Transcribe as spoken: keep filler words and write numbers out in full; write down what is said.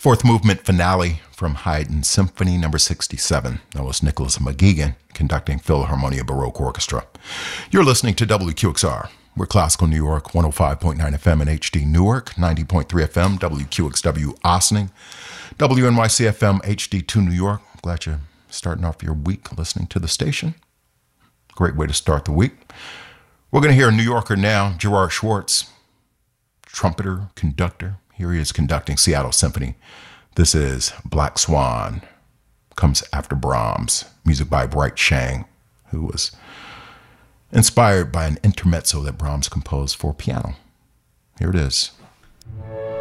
Fourth movement finale from Haydn Symphony number sixty-seven. That was Nicholas McGuigan conducting Philharmonia Baroque Orchestra. You're listening to W Q X R. We're Classical New York, one oh five point nine F M in H D Newark, ninety point three F M, W Q X W Ossining, W N Y C F M H D two New York. Glad you're starting off your week listening to the station. Great way to start the week. We're going to hear a New Yorker now, Gerard Schwartz, trumpeter, conductor. Here he is conducting Seattle Symphony. This is Black Swan. Comes after Brahms. Music by Bright Shang, who was inspired by an intermezzo that Brahms composed for piano. Here it is.